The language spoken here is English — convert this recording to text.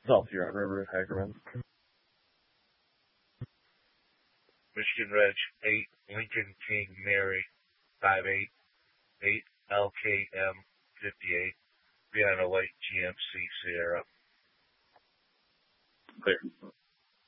South Huron River, Hagerman. Michigan Reg 8, Lincoln King Mary 58, 8 LKM 58, Vienna White GMC Sierra. Clear.